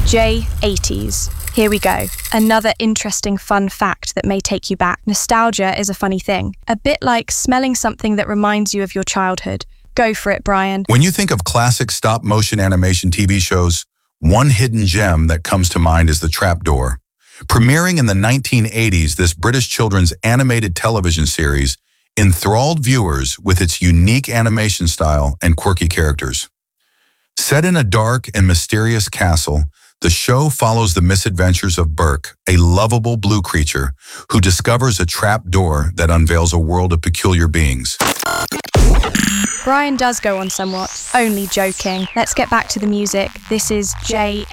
J80s. Here we go. Another interesting fun fact that may take you back. Nostalgia is a funny thing. A bit like smelling something that reminds you of your childhood. Go for it, Brian. When you think of classic stop-motion animation TV shows, one hidden gem that comes to mind is The Trapdoor. Premiering in the 1980s, this British children's animated television series enthralled viewers with its unique animation style and quirky characters. Set in a dark and mysterious castle, the show follows the misadventures of Burke, a lovable blue creature who discovers a trap door that unveils a world of peculiar beings. Brian does go on somewhat. Only joking. Let's get back to the music. This is J